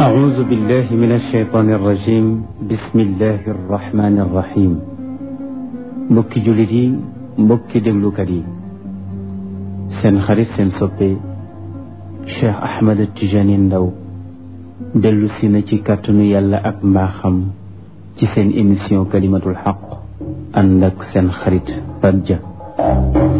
أعوذ بالله من الشيطان الرجيم بسم الله الرحمن الرحيم mbokki jullit yi mbokki déglukat yi seen xarit seen soppe Cheikh Ahmed Tidiane Ndao dellu si na ci kàttanu yàlla ak mbaaxam ci seen émission kalimatul xaq ànd ak seen xarit Pape Dia